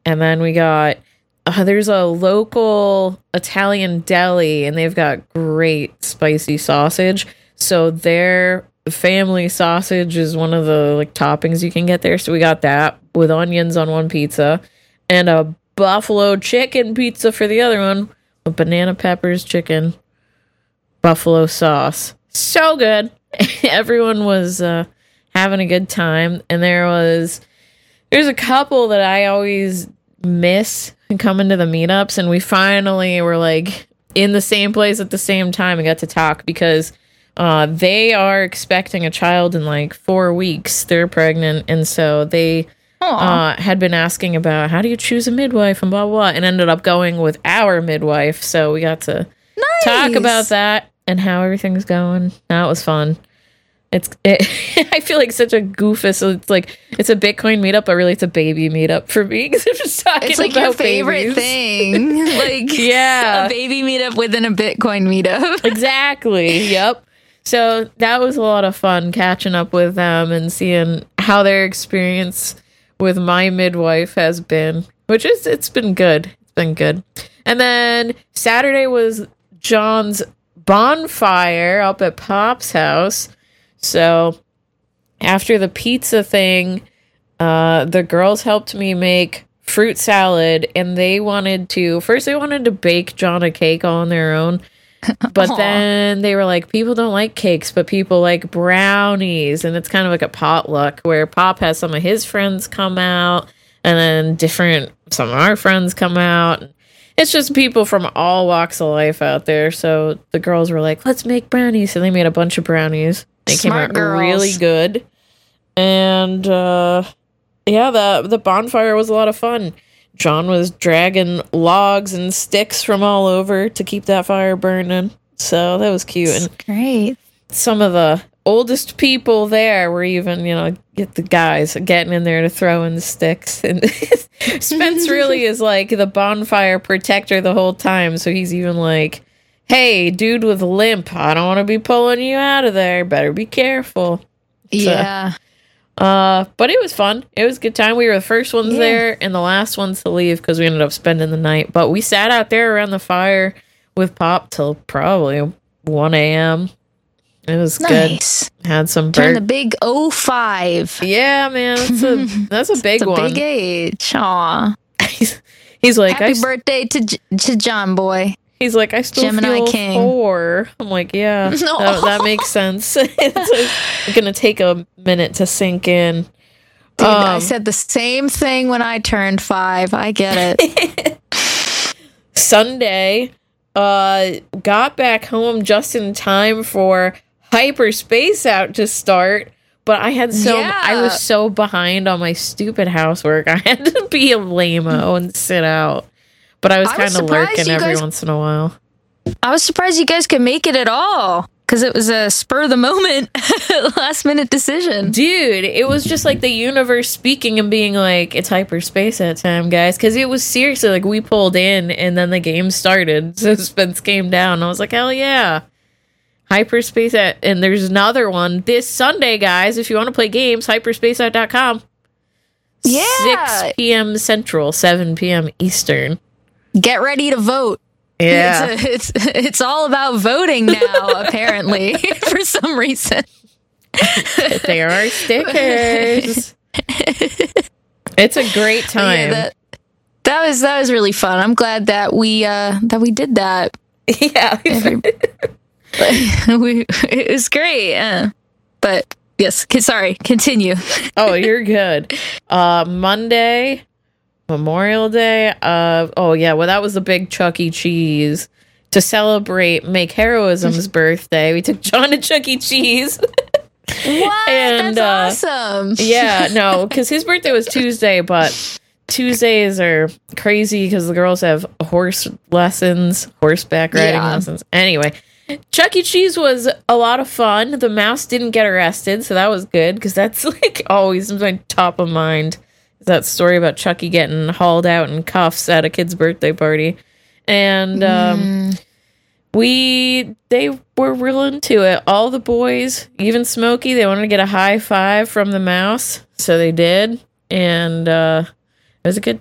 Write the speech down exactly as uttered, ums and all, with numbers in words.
And then we got, uh, there's a local Italian deli, and they've got great spicy sausage. So their family sausage is one of the like toppings you can get there. So we got that with onions on one pizza, and a buffalo chicken pizza for the other one with banana peppers, chicken, buffalo sauce. So good. Everyone was uh, having a good time. And there was, there's a couple that I always miss coming to the meetups. And we finally were like in the same place at the same time and got to talk because uh, they are expecting a child in like four weeks. They're pregnant. And so they uh, had been asking about how do you choose a midwife and blah, blah, blah, and ended up going with our midwife. So we got to nice. talk about that and how everything's going. That was fun. It's it, I feel like such a goofus. So it's like it's a Bitcoin meetup, but really it's a baby meetup for me because I'm just talking it's like about your favorite babies. thing. Like yeah, a baby meetup within a Bitcoin meetup. Exactly. Yep. So that was a lot of fun catching up with them and seeing how their experience with my midwife has been, which is it's been good. It's been good. And then Saturday was John's bonfire up at Pop's house. So after the pizza thing, uh, the girls helped me make fruit salad, and they wanted to, first they wanted to bake John a cake all on their own, but Aww. Then they were like, people don't like cakes, but people like brownies, and it's kind of like a potluck where Pop has some of his friends come out, and then different, some of our friends come out. It's just people from all walks of life out there, so the girls were like, let's make brownies, so they made a bunch of brownies. They Smart came out girls. really good. And, uh, yeah, the, the bonfire was a lot of fun. John was dragging logs and sticks from all over to keep that fire burning. So that was cute. That's and great. Some of the oldest people there were even, you know, get the guys getting in there to throw in the sticks. And Spence really is like the bonfire protector the whole time. So he's even like, hey, dude with a limp, I don't want to be pulling you out of there. Better be careful. Yeah. So, uh, but it was fun. It was a good time. We were the first ones yeah. there and the last ones to leave because we ended up spending the night. But we sat out there around the fire with Pop till probably one a.m. It was nice. good. Had some Turn bird- the big oh five. Yeah, man. That's a, that's a big it's a one. big age. Aw. he's, he's like, happy I, birthday to to John Boy. He's like, I still Gemini feel King. four. I'm like, yeah, no. that, that makes sense. It's going to take a minute to sink in. Dude, um, I said the same thing when I turned five. I get it. Sunday, uh, got back home just in time for Hyperspace Out to start. But I had so yeah. I was so behind on my stupid housework. I had to be a lame-o and sit out. But I was kind of lurking every guys, once in a while. I was surprised you guys could make it at all. Because it was a spur of the moment, last minute decision. Dude, it was just like the universe speaking and being like, it's Hyperspace Out time, guys. Because it was seriously like we pulled in and then the game started. So Spence came down. I was like, hell yeah. Hyperspace Out. And there's another one this Sunday, guys. If you want to play games, hyperspace out dot com. Yeah. six p.m. Central, seven p.m. Eastern. Get ready to vote. Yeah. It's, a, it's it's all about voting now, apparently, for some reason. There are stickers. It's a great time. Yeah, that, that was that was really fun. I'm glad that we uh, that we did that. Yeah. Every, we, it was great. Uh, but yes, sorry, continue. Oh, you're good. Uh, Monday... Memorial Day. Uh oh yeah, well that was the big Chuck E. Cheese to celebrate Make Heroism's birthday. We took John to Chuck E. Cheese. What? And, That's uh, awesome. Yeah, no, because his birthday was Tuesday, but Tuesdays are crazy because the girls have horse lessons, horseback riding yeah. lessons. Anyway, Chuck E. Cheese was a lot of fun. The mouse didn't get arrested, so that was good because that's like always my top of mind. That story about Chucky getting hauled out in cuffs at a kid's birthday party. And um, mm. we, they were real into it. All the boys, even Smokey, they wanted to get a high five from the mouse. So they did. And uh, it was a good